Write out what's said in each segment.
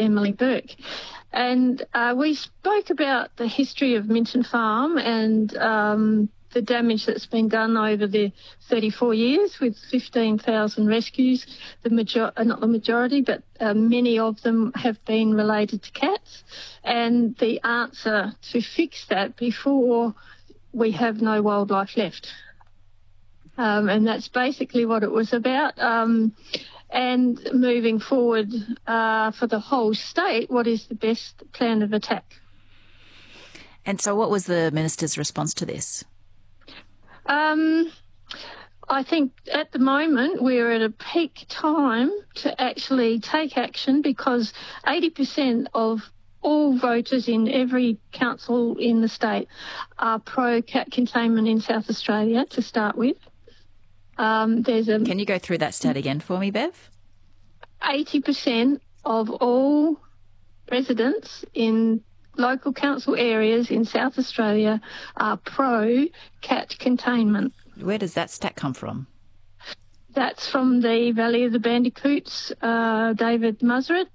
Emily Burke. And we spoke about the history of Minton Farm and the damage that's been done over the 34 years with 15,000 rescues. Not the majority, but many of them have been related to cats. And the answer to fix that before we have no wildlife left. And that's basically what it was about. And moving forward for the whole state, what is the best plan of attack? And so what was the Minister's response to this? I think at the moment we're at a peak time to actually take action because 80% of all voters in every council in the state are pro-cat containment in South Australia to start with. Can you go through that stat again for me, Bev? 80% of all residents in local council areas in South Australia are pro-cat containment. Where does that stat come from? That's from the Valley of the Bandicoots, David Muzzeret,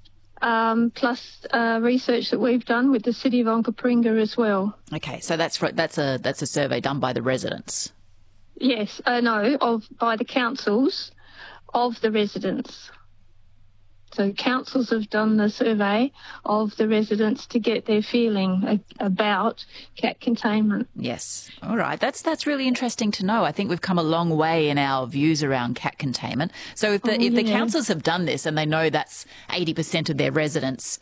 plus research that we've done with the City of Onkaparinga as well. Okay, so that's a survey done by the residents. Yes, by the councils of the residents. So councils have done the survey of the residents to get their feeling about cat containment. Yes. All right. That's really interesting to know. I think we've come a long way in our views around cat containment. So if the councils have done this and they know that's 80% of their residents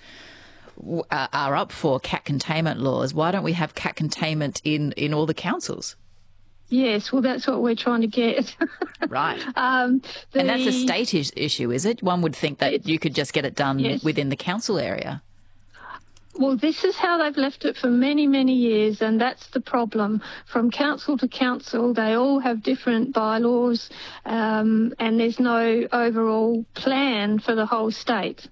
are up for cat containment laws, why don't we have cat containment in all the councils? Yes, well, that's what we're trying to get. Right. And that's a state issue, is it? One would think that you could just get it done within the council area. Well, this is how they've left it for many, many years, and that's the problem. From council to council, they all have different bylaws, and there's no overall plan for the whole state.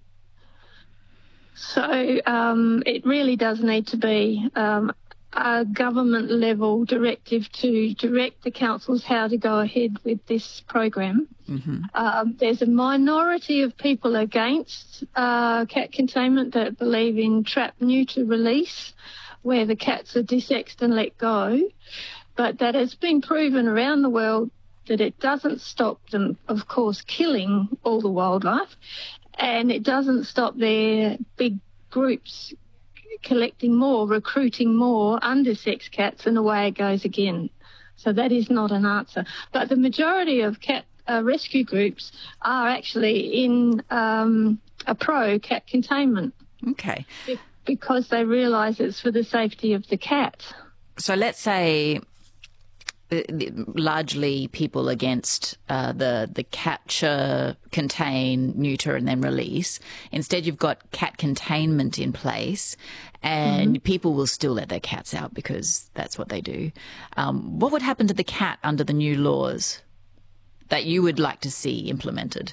So it really does need to be a government level directive to direct the councils how to go ahead with this program. Mm-hmm. There's a minority of people against cat containment that believe in trap, neuter, release, where the cats are dissexed and let go. But that has been proven around the world that it doesn't stop them, of course, killing all the wildlife, and it doesn't stop their big groups collecting more, recruiting more undersexed cats, and away it goes again. So that is not an answer. But the majority of cat rescue groups are actually in a pro-cat containment. Okay. Because they realise it's for the safety of the cat. So let's say largely people against the capture, contain, neuter and then release. Instead, you've got cat containment in place and people will still let their cats out because that's what they do. What would happen to the cat under the new laws that you would like to see implemented?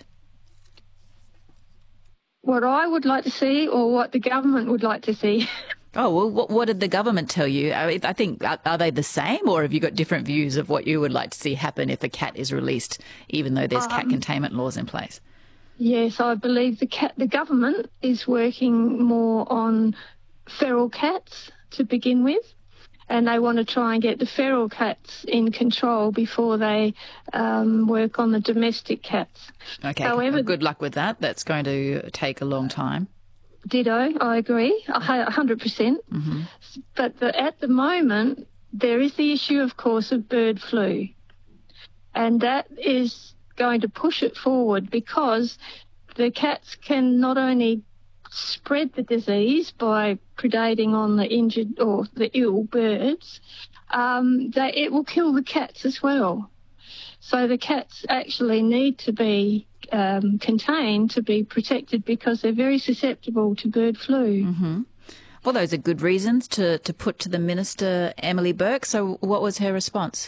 What I would like to see, or what the government would like to see. Oh, well, what did the government tell you? I think, are they the same, or have you got different views of what you would like to see happen if a cat is released, even though there's cat containment laws in place? Yes, I believe the government is working more on feral cats to begin with, and they want to try and get the feral cats in control before they work on the domestic cats. Okay, however, good luck with that. That's going to take a long time. Ditto, I agree, 100%. Mm-hmm. But at the moment, there is the issue, of course, of bird flu. And that is going to push it forward because the cats can not only spread the disease by predating on the injured or the ill birds, that it will kill the cats as well. So the cats actually need to be contained to be protected because they're very susceptible to bird flu. Mm-hmm. Well, those are good reasons to put to the Minister, Emily Burke. So what was her response?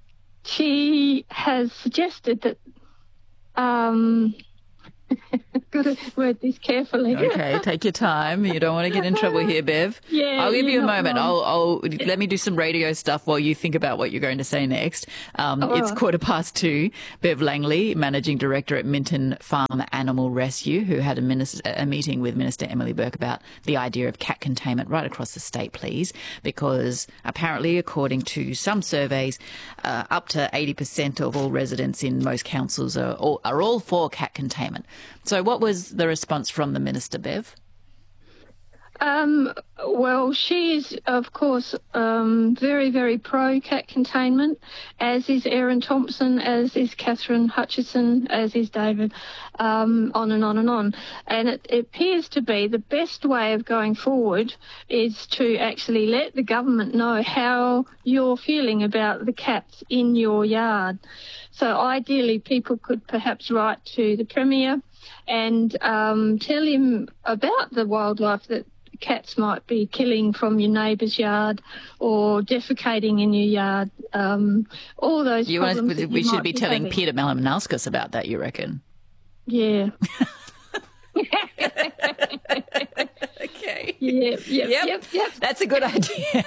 She has suggested that got to word this carefully. Okay, take your time. You don't want to get in trouble here, Bev. Yeah, I'll give you a not moment. wrong. I'll let me do some radio stuff while you think about what you're going to say next. It's right. 2:15. Bev Langley, Managing Director at Minton Farm Animal Rescue, who had a meeting with Minister Emily Burke about the idea of cat containment right across the state, please, because apparently, according to some surveys, up to 80% of all residents in most councils are all for cat containment. So what was the response from the Minister, Bev? Well, she is, of course, very, very pro-cat containment, as is Erin Thompson, as is Catherine Hutchison, as is David, on and on and on. And it appears to be the best way of going forward is to actually let the government know how you're feeling about the cats in your yard. So ideally, people could perhaps write to the Premier and tell him about the wildlife that cats might be killing from your neighbour's yard or defecating in your yard. All those problems that we you should might be telling having. Peter Malinauskas about that, you reckon? Yeah. Okay. Yep. That's a good idea.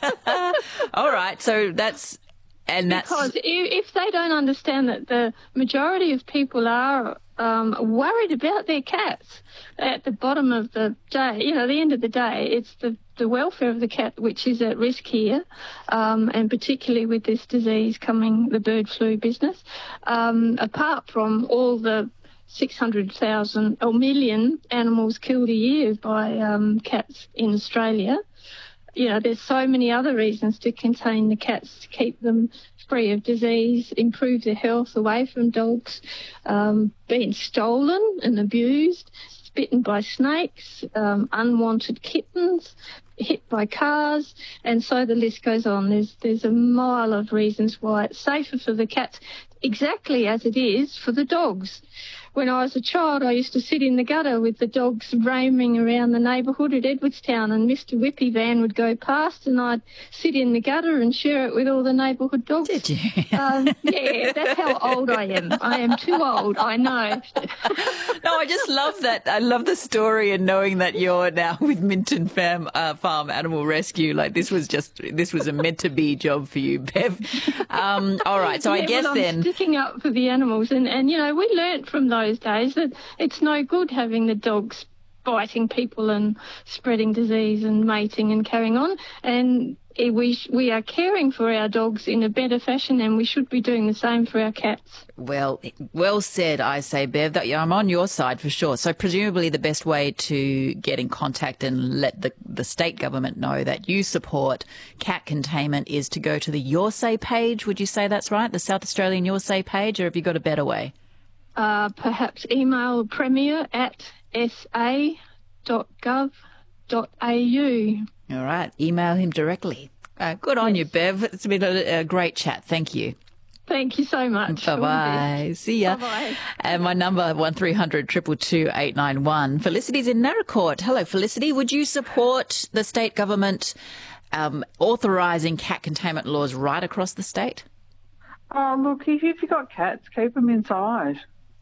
All right. So that's Because if they don't understand that the majority of people are worried about their cats, at the bottom of the day, at the end of the day, it's the welfare of the cat which is at risk here, and particularly with this disease coming, the bird flu business, apart from all the 600,000 or million animals killed a year by cats in Australia. There's so many other reasons to contain the cats, to keep them free of disease, improve their health, away from dogs, being stolen and abused, bitten by snakes, unwanted kittens, hit by cars, and so the list goes on. There's a mile of reasons why it's safer for the cats, exactly as it is for the dogs. When I was a child, I used to sit in the gutter with the dogs roaming around the neighbourhood at Edwardstown, and Mr. Whippy van would go past and I'd sit in the gutter and share it with all the neighbourhood dogs. Did you? Yeah, that's how old I am. I am too old, I know. No, I just love that. I love the story and knowing that you're now with Minton Farm Animal Rescue. Like this was a meant to be job for you, Bev. All right. So I guess I'm then sticking up for the animals, and we learnt from those days that it's no good having the dogs biting people and spreading disease and mating and carrying on. And we are caring for our dogs in a better fashion, and we should be doing the same for our cats. Well said, I say, Bev. I'm on your side for sure. So presumably the best way to get in contact and let the state government know that you support cat containment is to go to the Your Say page. Would you say that's right? The South Australian Your Say page, or have you got a better way? Perhaps email Premier at sa.gov.au. All right. Email him directly. Good on you, Bev. It's been a great chat. Thank you. Thank you so much. Bye-bye. See ya. Bye-bye. And my number, 1300 222 891. Felicity's in Naracoorte. Hello, Felicity. Would you support the state government authorising cat containment laws right across the state? Oh, look, if you've got cats, keep them inside.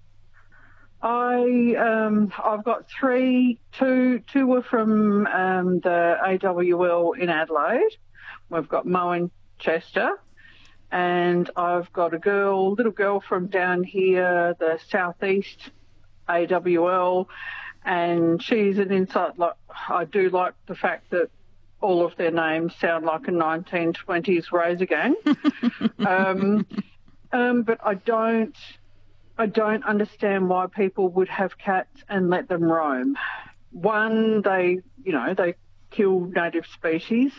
I've got three. Two were from the AWL in Adelaide. We've got Mo in Chester, and I've got a little girl from down here, the southeast AWL, and she's an insight. I do like the fact that all of their names sound like a 1920s Razor Gang. But I don't understand why people would have cats and let them roam. One, they kill native species.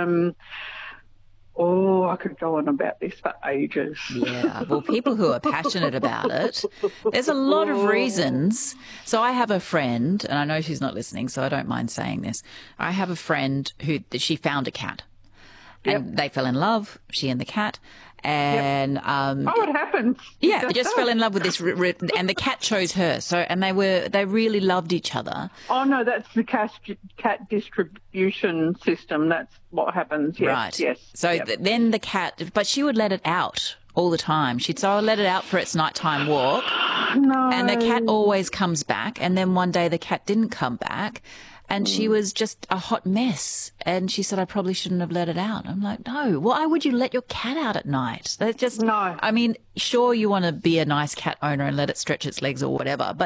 I could go on about this for ages. Yeah, well, people who are passionate about it, there's a lot of reasons. So I have a friend, and I know she's not listening, so I don't mind saying this. I have a friend she found a cat. And they fell in love, she and the cat. And it happens. Yeah, they just fell in love with this, and the cat chose her. So, and they really loved each other. Oh no, that's the cat distribution system. That's what happens. Yes, right. Yes. So then the cat, but she would let it out all the time. She'd let it out for its nighttime walk. No. And the cat always comes back. And then one day the cat didn't come back. And she was just a hot mess. And she said, I probably shouldn't have let it out. I'm like, no, why would you let your cat out at night? That's just, No. I mean, sure, you want to be a nice cat owner and let it stretch its legs or whatever. But